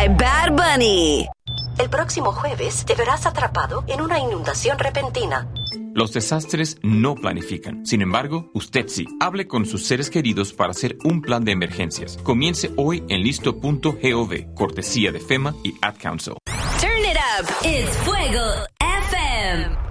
Bad Bunny. El próximo jueves te verás atrapado en una inundación repentina. Los desastres no planifican. Sin embargo, usted sí. Hable con sus seres queridos para hacer un plan de emergencias. Comience hoy en listo.gov, cortesía de FEMA y Ad Council. Turn it up. It's Fuego FM.